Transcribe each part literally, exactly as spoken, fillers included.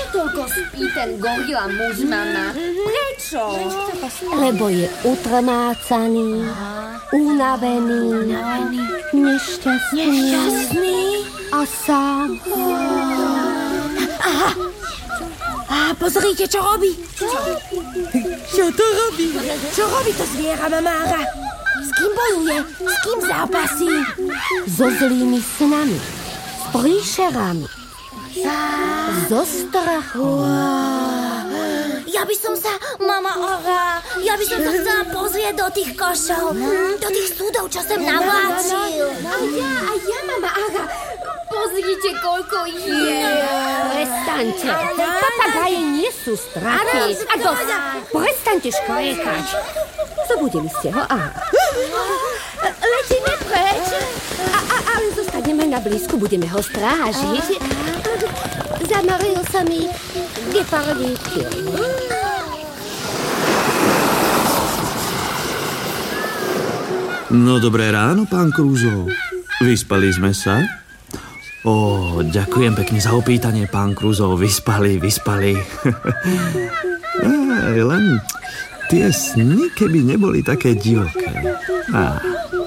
toľko spí ten gorila muž, mama? Prečo? Lebo je utrmácaný, unavený, nešťastný, Nešťastný? a sám. Aha. Á, pozrite, čo robí. Čo to robí? Čo robí to zviera, mamára? S kým bojuje? S kým zápasí? So zlými snami, s príšerami, zo strachu. Ja by som sa, mama Ora, ja by som sa chcela pozrieť do tých košov, do tých súdov, čo sem navláčil. A ja, a ja, mama Ara. Pozrite, koľko ich je. Prestaňte, papagáje nie sú strachy. A dosť, prestaňte škriekať. Zobudili ste ho, aha. Letíme preč, a, a, ale zostaneme na blízku, budeme ho strážiť. Zamaril sa mi gepardíky. No dobré ráno, pán Krúzo. Vyspali sme sa? Ó, ďakujem pekne za opýtanie, pán Krúzo. Vyspali, vyspali. Aj, len tie sny, keby neboli také divoké. Á.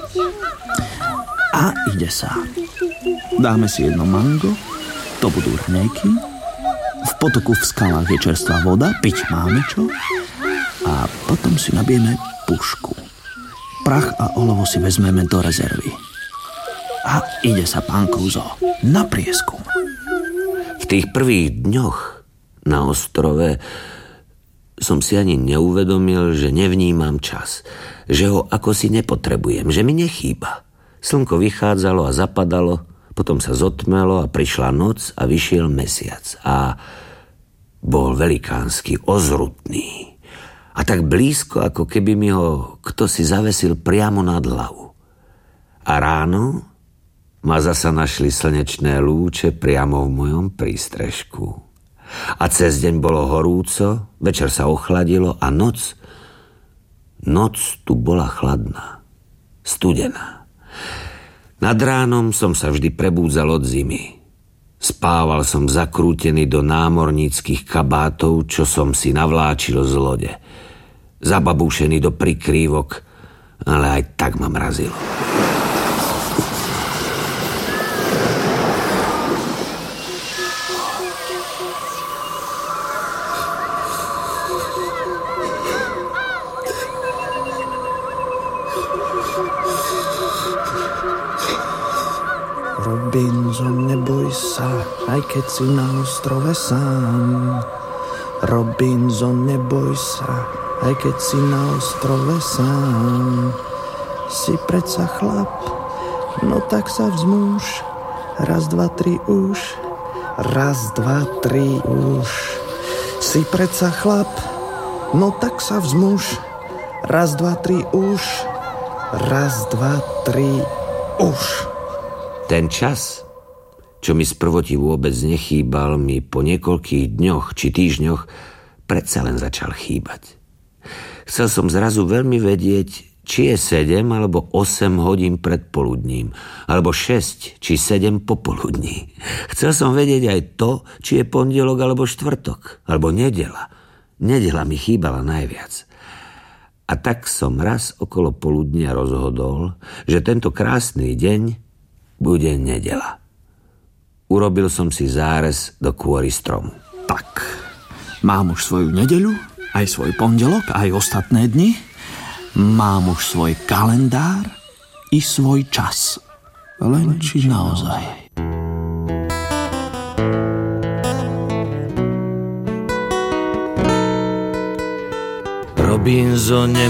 A ide sa. Dáme si jedno mango, to budú hrnejky. V potoku v skalách je čerstvá voda, piť máme čo. A potom si nabijeme pušku. Prach a olovo si vezmeme do rezervy. A ide sa, pán Krúzo, na prieskum. V tých prvých dňoch na ostrove som si ani neuvedomil, že nevnímam čas, že ho ako si nepotrebujem, že mi nechýba. Slnko vychádzalo a zapadalo, potom sa zotmelo a prišla noc a vyšiel mesiac a bol velikánsky, ozrutný a tak blízko, ako keby mi ho kto si zavesil priamo nad hlavu. A ráno ma zasa našli slnečné lúče priamo v mojom prístrežku. A cez deň bolo horúco, večer sa ochladilo a noc, noc tu bola chladná, studená. Nad ránom som sa vždy prebúdzal od zimy. Spával som zakrútený do námorníckych kabátov, čo som si navláčil z lode. Zababúšený do prikrývok, ale aj tak ma mrazilo. Robinson, neboj sa, aj keď si na ostrove sám. Robinson, neboj sa, aj keď si na ostrove sám. Si predsa chlap, no tak sa vzmuž. Raz, dva, tri už. Raz, dva, tri už. Si predsa chlap, no tak sa vzmuž. Raz, dva, tri už. Raz, dva, tri už. Ten čas, čo mi sprvoti vôbec nechýbal, mi po niekoľkých dňoch či týždňoch predsa len začal chýbať. Chcel som zrazu veľmi vedieť, či je sedem alebo osem hodín pred poludním, alebo šesť či sedem popoludní. Chcel som vedieť aj to, či je pondelok alebo štvrtok, alebo nedeľa. Nedeľa mi chýbala najviac. A tak som raz okolo poludnia rozhodol, že tento krásny deň bude nedeľa. Urobil som si zárez do kôry stromu. Tak, mám už svoju nedeľu, aj svoj pondelok, aj ostatné dni. Mám už svoj kalendár i svoj čas. Len či naozaj. Robinson,